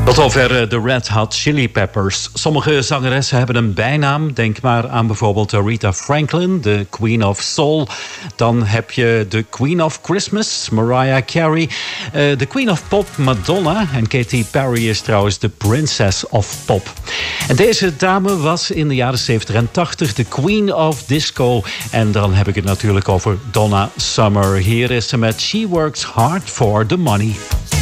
Tot zover de Red Hot Chili Peppers. Sommige zangeressen hebben een bijnaam. Denk maar aan bijvoorbeeld Aretha Franklin, de Queen of Soul. Dan heb je de Queen of Christmas, Mariah Carey. De Queen of Pop, Madonna. En Katy Perry is trouwens de Princess of Pop. En deze dame was in de jaren 70 en 80 de Queen of Disco. En dan heb ik het natuurlijk over Donna Summer. Hier is ze met She Works Hard for the Money.